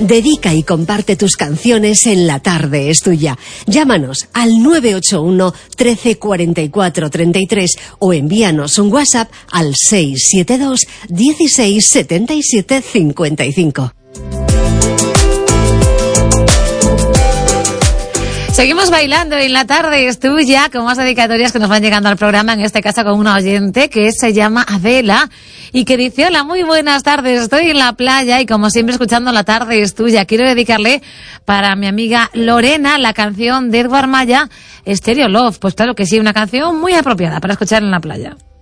Dedica y comparte tus canciones en La Tarde es Tuya. Llámanos al 981 13 44 33 o envíanos un WhatsApp al 672 16 77 55. Seguimos bailando en La Tarde es Tuya con más dedicatorias que nos van llegando al programa, en este caso con una oyente que se llama Adela y que dice: hola, muy buenas tardes, estoy en la playa y como siempre escuchando La Tarde es Tuya. Quiero dedicarle para mi amiga Lorena la canción de Edward Maya, Stereo Love. Pues claro que sí, una canción muy apropiada para escuchar en la playa.